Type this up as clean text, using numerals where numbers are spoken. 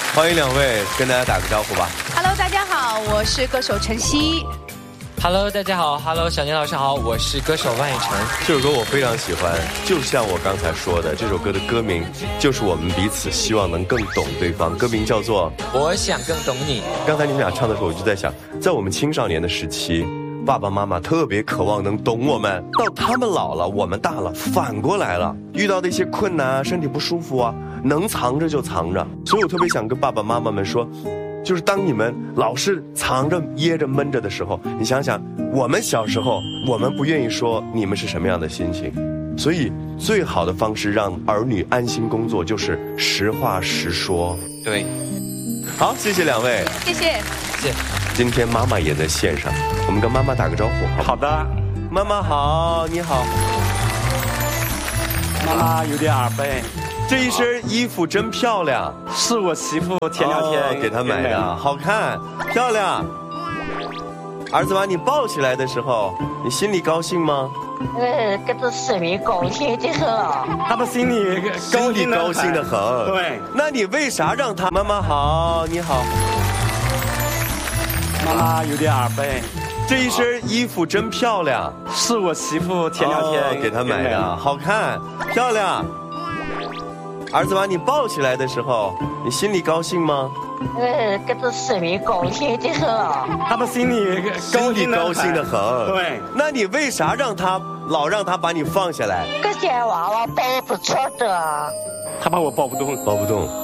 欢迎两位，跟大家打个招呼吧。 Hello， 大家好，我是歌手陈曦。 Hello， 大家好 ，Hello， 小年老师好，我是歌手万雨晨。 这首歌我非常喜欢，就像我刚才说的，这首歌的歌名就是我们彼此希望能更懂对方。歌名叫做《 我想更懂你》。 刚才你们俩唱的时候，我就在想，在我们青少年的时期，爸爸妈妈特别渴望能懂我们，到他们老了，我们大了，反过来了，遇到的一些困难啊，身体不舒服啊，能藏着就藏着。所以我特别想跟爸爸妈妈们说，就是当你们老是藏着掖着闷着的时候，你想想我们小时候，我们不愿意说你们是什么样的心情。所以最好的方式让儿女安心工作就是实话实说。 对， 好，谢谢两位。 谢谢。 谢谢。 今天妈妈也在线上，我们跟妈妈打个招呼好不好？ 好的。 妈妈好，你好。 妈妈有点背。 这一身衣服真漂亮， 是我媳妇前2天给她买的，好看，漂亮。儿子把你抱起来的时候，你心里高兴吗？ 跟着视频高兴的很。 他的心里高兴的很。 对。 那你为啥让他？妈妈好，你好。 妈妈有点背。 这一身衣服真漂亮， 是我媳妇前2天给她买的，好看，漂亮。儿子把你抱起来的时候，你心里高兴吗？ 跟着视频高兴的很。 他的心里高兴的很。 对。 那你为啥老让他把你放下来？ 这些娃娃抱不住的。 他把我抱不动。